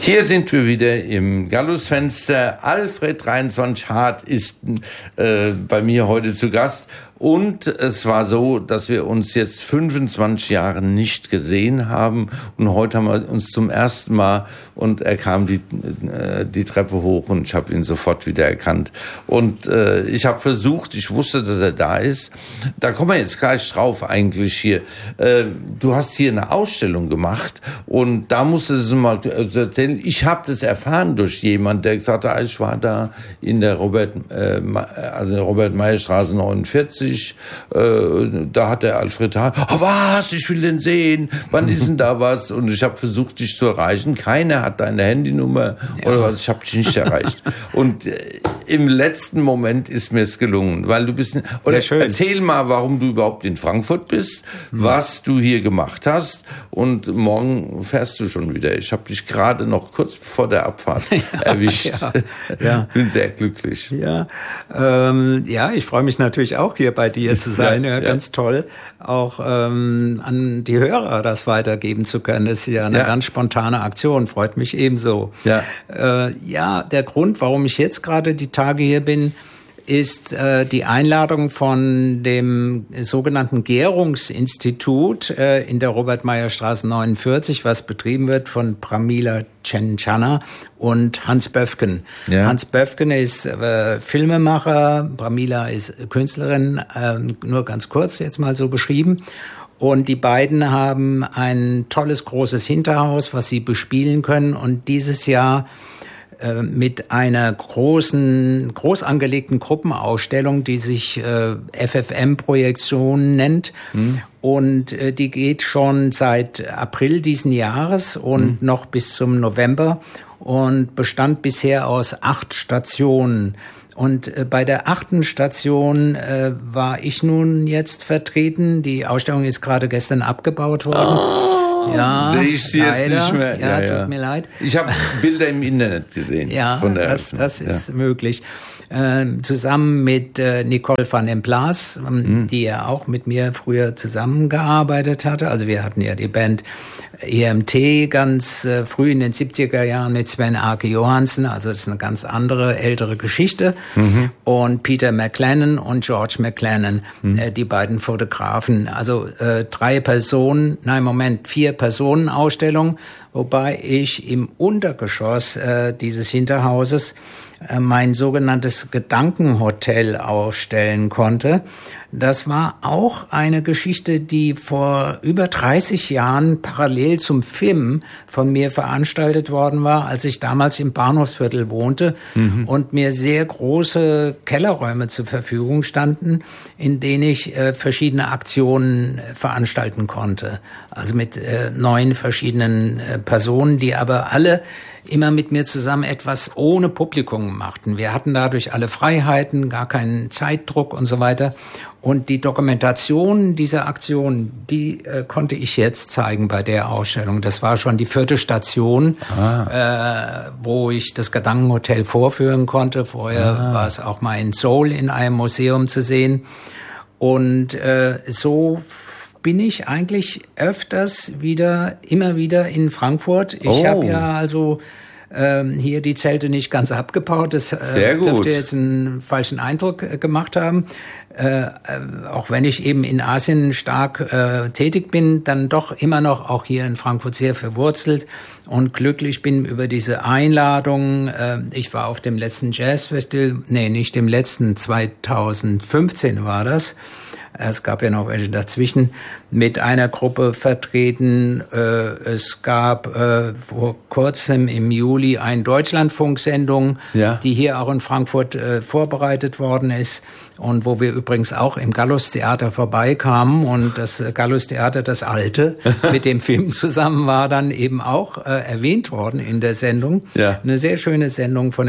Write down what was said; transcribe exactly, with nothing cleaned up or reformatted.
Hier sind wir wieder im Gallusfenster. Alfred dreiundzwanzig Hart ist äh, bei mir heute zu Gast. Und es war so, dass wir uns jetzt fünfundzwanzig Jahre nicht gesehen haben. Und heute haben wir uns zum ersten Mal, und er kam die, äh, die Treppe hoch und ich habe ihn sofort wieder erkannt. Und äh, ich habe versucht, ich wusste, dass er da ist. Da kommen wir jetzt gleich drauf eigentlich hier. Äh, du hast hier eine Ausstellung gemacht und da musstest du mal erzählen. Ich habe das erfahren durch jemanden, der gesagt hat, ich war da in der Robert, äh, also in der Robert-Meyer-Straße neunundvierzig. Äh, da hat der Alfred Hart, oh, was, ich will den sehen, wann ist denn da was? Und ich habe versucht, dich zu erreichen. Keiner hat deine Handynummer ja. oder was, ich habe dich nicht erreicht. Und äh, im letzten Moment ist mir es gelungen, weil du bist, oder ja, erzähl mal, warum du überhaupt in Frankfurt bist, mhm. was du hier gemacht hast und morgen fährst du schon wieder. Ich habe dich gerade noch kurz vor der Abfahrt ja, erwischt. Ja, ja. Bin sehr glücklich. Ja, ähm, ja, ich freue mich natürlich auch hier bei dir zu sein, ja, ja, ganz ja. toll, auch ähm, an die Hörer das weitergeben zu können. Das ist ja eine ja. ganz spontane Aktion, freut mich ebenso. Ja, äh, ja, der Grund, warum ich jetzt gerade die Tage hier bin, ist äh, die Einladung von dem sogenannten Gärungsinstitut äh, in der Robert-Meyer-Straße neunundvierzig, was betrieben wird von Pramila Cencana und Hans Böfken. Ja. Hans Böfken ist äh, Filmemacher, Pramila ist Künstlerin, äh, nur ganz kurz jetzt mal so beschrieben. Und die beiden haben ein tolles, großes Hinterhaus, was sie bespielen können. Und dieses Jahr mit einer großen, groß angelegten Gruppenausstellung, die sich äh, F F M-Projektion nennt. Mhm. Und äh, die geht schon seit April diesen Jahres und mhm. noch bis zum November und bestand bisher aus acht Stationen. Und äh, bei der achten Station äh, war ich nun jetzt vertreten. Die Ausstellung ist gerade gestern abgebaut worden. Oh. Ja, sehe ich sie jetzt nicht mehr. Ja, ja, tut ja. mir leid. Ich habe Bilder im Internet gesehen. Ja, von der das, das ist ja. möglich. Ähm, zusammen mit äh, Nicole van den Plaas, ähm, mhm. die ja auch mit mir früher zusammengearbeitet hatte. Also wir hatten ja die Band E M T ganz äh, früh in den siebziger Jahren mit Sven Ake Johansen. Also das ist eine ganz andere, ältere Geschichte. Mhm. Und Peter McLennan und George McLennan, mhm. äh, die beiden Fotografen. Also äh, drei Personen, nein, Moment, vier Personen Ausstellung, wobei ich im Untergeschoss äh, dieses Hinterhauses äh, mein sogenanntes Gedankenhotel ausstellen konnte. Das war auch eine Geschichte, die vor über dreißig Jahren parallel zum Film von mir veranstaltet worden war, als ich damals im Bahnhofsviertel wohnte mhm. und mir sehr große Kellerräume zur Verfügung standen, in denen ich äh, verschiedene Aktionen äh, veranstalten konnte. Also mit äh, neun verschiedenen äh, Personen, die aber alle immer mit mir zusammen etwas ohne Publikum machten. Wir hatten dadurch alle Freiheiten, gar keinen Zeitdruck und so weiter. Und die Dokumentation dieser Aktion, die äh, konnte ich jetzt zeigen bei der Ausstellung. Das war schon die vierte Station, ah. äh, wo ich das Gedankenhotel vorführen konnte. Vorher ah. war es auch mal in Seoul in einem Museum zu sehen. Und äh, so bin ich eigentlich öfters wieder, immer wieder in Frankfurt. Ich oh. habe ja also ähm, hier die Zelte nicht ganz abgebaut. Das äh, dürfte jetzt einen falschen Eindruck äh, gemacht haben. Äh, äh, auch wenn ich eben in Asien stark äh, tätig bin, dann doch immer noch auch hier in Frankfurt sehr verwurzelt und glücklich bin über diese Einladung. Äh, ich war auf dem letzten Jazzfestival, nee, nicht dem letzten, zweitausendfünfzehn war das. Es gab ja noch welche dazwischen, mit einer Gruppe vertreten. Es gab vor kurzem im Juli eine Deutschlandfunksendung, ja. die hier auch in Frankfurt vorbereitet worden ist und wo wir übrigens auch im Gallus-Theater vorbeikamen. Und das Gallus-Theater, das alte, mit dem Film zusammen war dann eben auch erwähnt worden in der Sendung. Ja. Eine sehr schöne Sendung von